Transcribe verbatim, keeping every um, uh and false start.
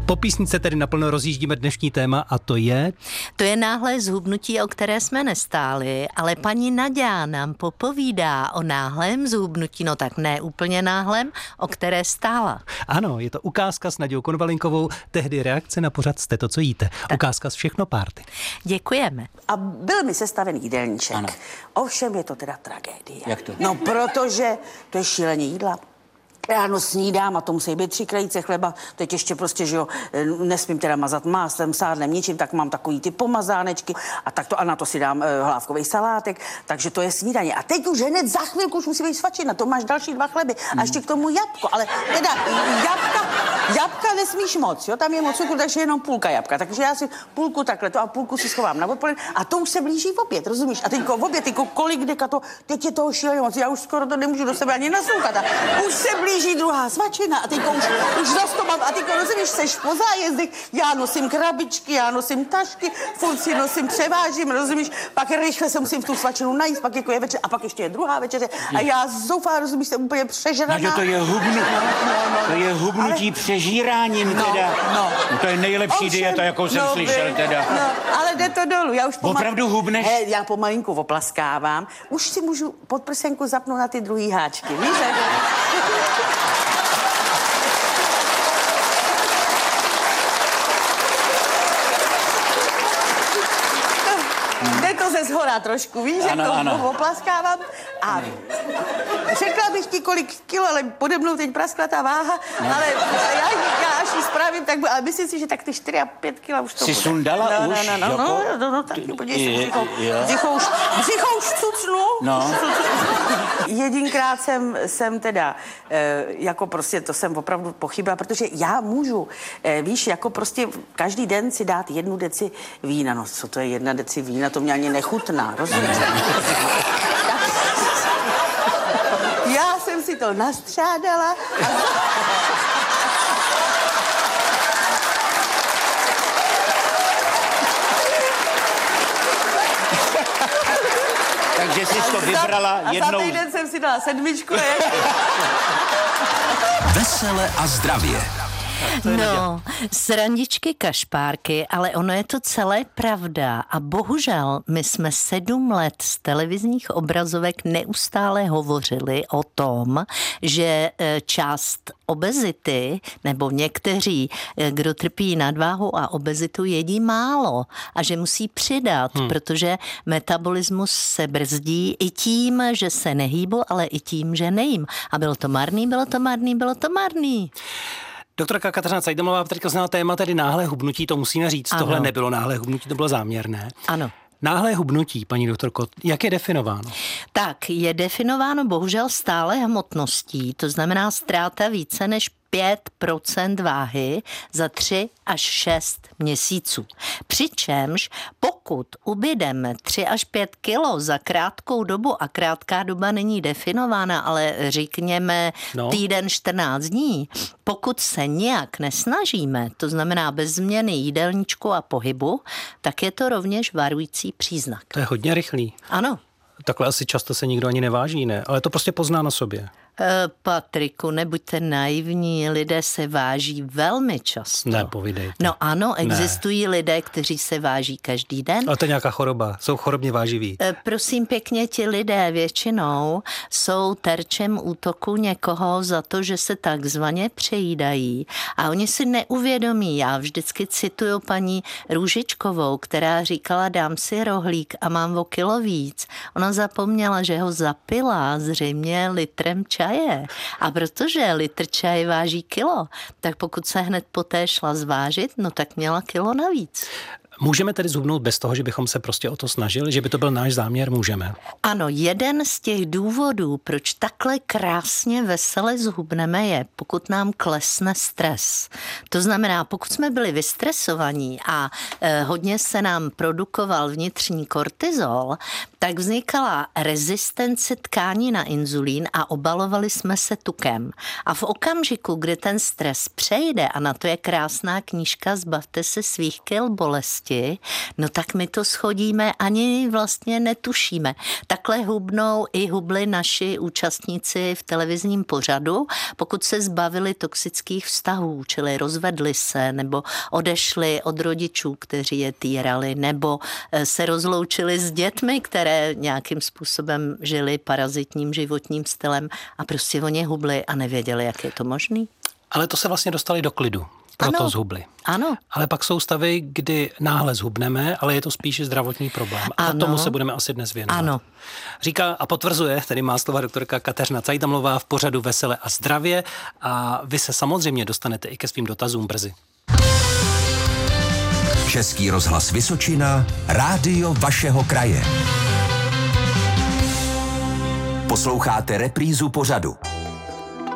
Po písnice tedy naplno rozjíždíme dnešní téma a to je... To je náhlé zhubnutí, o které jsme nestáli, ale paní Naďa nám popovídá o náhlém zhubnutí, no tak ne úplně náhlém, o které stála. Ano, je to ukázka s Naďou Konvalinkovou, tehdy reakce na pořad Jste to, co jíte. Tak. Ukázka z Všechno párty. Děkujeme. A byl mi sestaven jídelníček. Ano. Ovšem je to teda tragédie. Jak to? No, protože to je šíleně jídla. Ráno snídám a to musí být tři krajíce chleba. Teď ještě prostě, že jo, nesmím teda mazat máslem, sádlem, ničím, tak mám takový ty pomazánečky a tak to a na to si dám e, hlávkový salátek, takže to je snídaně. A teď už hned za chvilku už musí být svačina, to máš další dva chleby a ještě k tomu jabko, ale teda jabka, jabka nesmíš moc, jo, tam je moc cukru, takže jenom půlka jabka, takže já si půlku takhle to a půlku si schovám na odpoledne a to už se blíží v oběd, rozumíš? A teďko v oběd, teďko kolik deka to, teď je toho šíleně moc, já už skoro to nemůžu do sebe ani naslouchat a už se blíží blíží druhá svačina a teďko už, už zas to mám a teďko rozumíš, seš po zájezdech, já nosím krabičky, já nosím tašky, furt si nosím, převážím, rozumíš, pak rychle se musím v tu svačinu najíst, pak jako je večer a pak ještě je druhá večeře a já zoufá, rozumíš, jsem úplně přežraná. No, to je hubnutí, no, no, to je hubnutí ale... přežíráním no, teda. No, no. To je nejlepší Ovšem, dieta, jakou jsem no, slyšel by, teda. No, ale jde to dolů, já už pomal... Opravdu hubneš? He, já pomalinku oplaskávám, už si můžu pod prsenku zapnout na ty druhý háčky, víš? Jde to ze zhora trošku, víš, ano, jak to ano. oplaskávám a řekla bych ti, kolik kilo, ale pode mnou teď praskla ta váha, no. Ale já, já až ji spravím, tak, ale myslím si, že tak ty čtyři a pět kila už to Jsi bude. sundala no, už? No, no, no, jako? no, no, no, tak podívej se, břicho, jo. břicho už, břicho už cucnu. No. Jedinkrát jsem, jsem teda, e, jako prostě, to jsem opravdu pochybila, protože já můžu, e, víš, jako prostě každý den si dát jednu deci vína, no co to je jedna deci vína, to mě ani nechutná, rozumíš? Já jsem si to nastřádala a... Takže jsi to vybrala a jednou... A za týden jsem si dala sedmičku. Vesele a zdravě. No, srandičky, kašpárky, ale ono je to celé pravda a bohužel my jsme sedm let z televizních obrazovek neustále hovořili o tom, že část obezity, nebo někteří, kdo trpí nadváhu a obezitu, jedí málo a že musí přidat, hmm. protože metabolismus se brzdí i tím, že se nehýbu, ale i tím, že nejím. A bylo to marný, bylo to marný, bylo to marný. Doktorka Kateřina Cajdomová teďka zná téma tedy náhlé hubnutí, to musíme říct. Ano. Tohle nebylo náhlé hubnutí, to bylo záměrné. Ano. Náhlé hubnutí, paní doktorko, jak je definováno? Tak, je definováno bohužel stále hmotností, to znamená ztráta více než pět procent váhy za tři až šest měsíců. Přičemž pokud ubydeme tři až pět kilo za krátkou dobu, a krátká doba není definována, ale řekněme no. týden čtrnáct dní, pokud se nějak nesnažíme, to znamená bez změny jídelníčku a pohybu, tak je to rovněž varující příznak. To je hodně rychlý. Ano. Takhle asi často se nikdo ani neváží, ne? Ale to prostě pozná na sobě. Patriku, nebuďte naivní, lidé se váží velmi často. Ne, povídejte. No ano, existují ne. lidé, kteří se váží každý den. Ale to je nějaká choroba, jsou chorobně váživí. Prosím pěkně, ti lidé většinou jsou terčem útoku někoho za to, že se takzvaně přejídají a oni si neuvědomí. Já vždycky cituju paní Růžičkovou, která říkala, dám si rohlík a mám o kilo víc. Ona zapomněla, že ho zapila zřejmě litrem čaje. A protože litr čaje váží kilo, tak pokud se hned poté šla zvážit, no tak měla kilo navíc. Můžeme tedy zhubnout bez toho, že bychom se prostě o to snažili, že by to byl náš záměr, můžeme? Ano, jeden z těch důvodů, proč takhle krásně vesele zhubneme, je, pokud nám klesne stres. To znamená, pokud jsme byli vystresovaní a eh, hodně se nám produkoval vnitřní kortizol, tak vznikala rezistence tkání na inzulín a obalová stravovali jsme se tukem. A v okamžiku, kdy ten stres přejde, a na to je krásná knížka Zbavte se svých kil bolesti, no tak my to schodíme, ani vlastně netušíme. Takhle hubnou i hubli naši účastníci v televizním pořadu, pokud se zbavili toxických vztahů, čili rozvedli se, nebo odešli od rodičů, kteří je týrali, nebo se rozloučili s dětmi, které nějakým způsobem žili parazitním životním stylem a prostě oni hubli a nevěděli, jak je to možný. Ale to se vlastně dostali do klidu, proto ano. zhubli. Ano. Ale pak jsou stavy, kdy náhle zhubneme, ale je to spíše zdravotní problém. A ano. tomu se budeme asi dnes věnovat. Ano. Říká a potvrzuje, tedy má slova doktorka Kateřina Cajtamlová v pořadu Vesele a zdravě a vy se samozřejmě dostanete i ke svým dotazům brzy. Český rozhlas Vysočina, rádio vašeho kraje. Posloucháte reprízu pořadu.